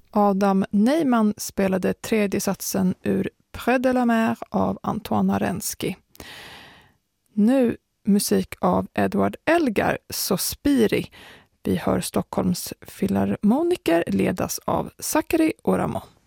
Adam Neyman spelade tredje satsen ur Près de la mer av Antoine Arensky. Nu musik av Edward Elgar, Sospiri. Vi hör Stockholms filharmoniker ledas av Zachary Oramo.